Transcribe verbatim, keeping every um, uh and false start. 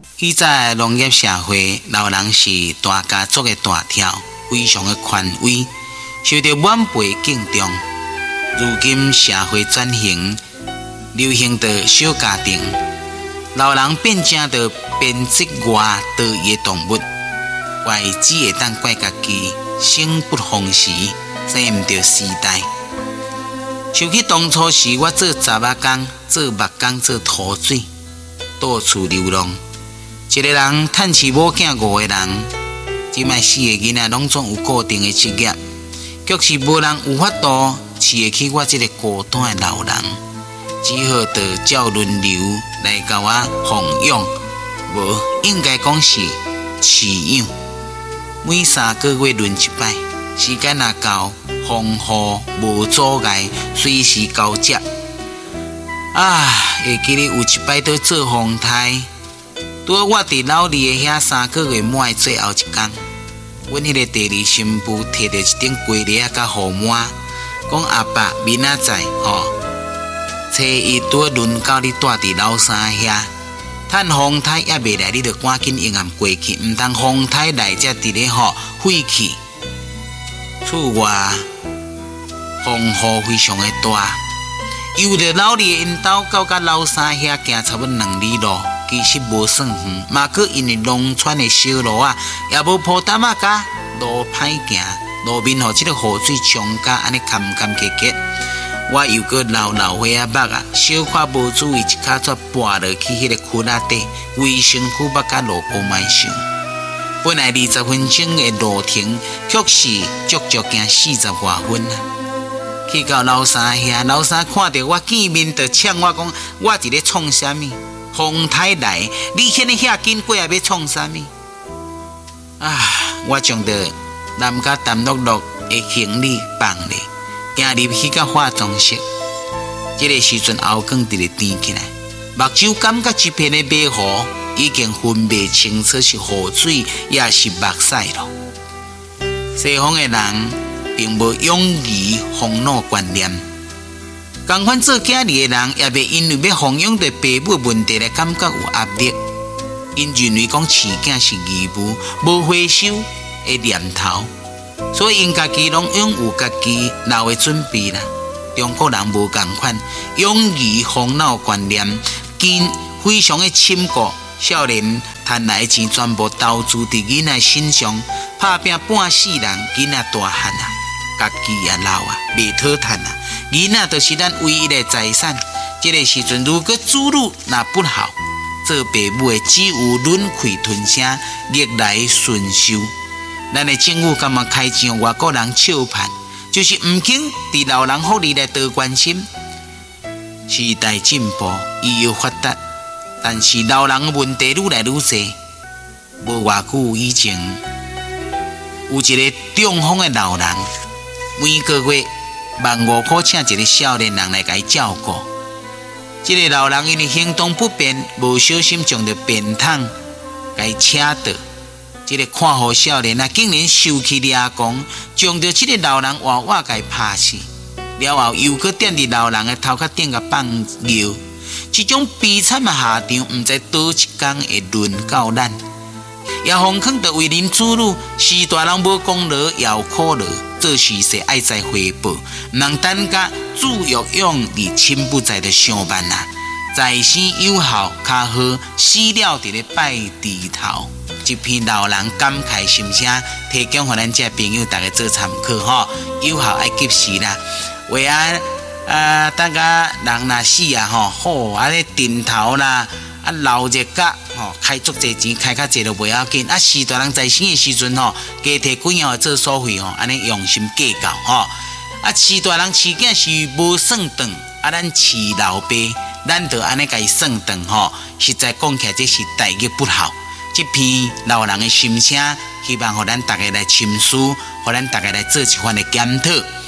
以前农业社会，老人是大家族的大条，非常的权威，受到晚辈敬重。如今社会转型，流行着小家庭，老人变成着编织外多的动物，怪只会当怪家己生不逢时，跟唔着时代。想起当初时，我做杂物工，做木工，做土水，到处流浪。一个人趁饲某囝五个人，即卖四个囡仔拢总有固定的职业，却是无人有法度饲会起我这个孤单的老人，只好得照轮流来甲我奉养，无应该讲是饲养。每三个月轮一摆，时间若到，风雨无阻碍，随时交接。啊，会记得有一摆在做风台。拄好我伫老二的遐三个月满的最后一天，阮迄个第二新妇摕着一顶龟梨啊，甲雨满，讲阿爸明仔载吼，初一拄轮到你住伫老三遐，趁风台也未来，你着赶紧用暗过去，毋通风台来才伫咧吼废去。厝外风雨非常的大，由着老二的因兜到甲老三遐行差不多两里路。其实无算远，嘛阁因为农村的小路啊，也无铺担仔架，路歹行，路面互即个雨水冲甲安尼坎坎坷坷。我又阁老老岁仔目啊，小可无注意，一骹却跋落去迄个窟仔底，规身躯目甲路高迈上。本来二十分钟的路程，却是足足行四十外分啊！去到老三遐，老三看到我见面，就呛我讲：我伫咧创啥物？风台来，你现在遐紧过来要创啥物？啊！我将着南甲淡落落的行李放咧，行入去甲化妆室。这个时阵后光直直甜起来，目睭感觉一片的白雾，已经分不清楚是雨水也是目屎了。西方的人并无勇于风怒观念。同款做囝儿的人，也袂因为要奉养着父母问题来感觉有压力，因认为讲饲囝是义务，无回收的念头，所以因家己拢拥有家己留的准备啦。中国人无同款，勇于风恼观念，今非常的深固，少年赚来的钱全部投资伫囡仔身上，拍拼半世人，囡仔大汉啊！家己也老啊，袂讨趁啊！囡仔就是咱唯一的财产。这个时阵，如果子女若不好，做父母的只有忍气吞声，逆来顺受。咱的政府干嘛开上外国人笑盼，就是唔肯伫老人福利来多关心。时代进步，医药发达，但是老人的问题愈来愈多。无偌久以前，有一个中风的老人。每个月万五块请一个少年人来甲伊照顾。这个老人因为行动不便，无小心将着便桶甲伊扯倒。这个看护少年啊，竟然受气抓狂，将着这个老人活活甲伊拍死。了后又搁踮伫老人的头壳顶甲放尿。这种悲惨的下场，毋知倒一天会轮到咱。也洪坑着为人子女，是大人无功劳，也有苦劳。做事是爱在回报，毋通等甲子欲养而亲不在的上慢啊！在生有孝，较好死了伫咧拜地头。一篇老人感慨心声，提供互咱这朋友大家做参考吼。有孝爱及时啦，为啊啊，等甲人若死啊吼，好安尼顶头啦。啊，老热甲吼开足侪钱，开较济都袂要紧。啊，是大人在生的时阵吼，加摕几样做所费吼，安尼用心计较吼。啊，是大人饲囝是无算长，啊，咱饲老爸，咱就安尼甲伊算长吼。实在讲起来，这是大逆不孝。这篇老人的心声，希望互咱大家来深思，互咱大家来做一番的检讨。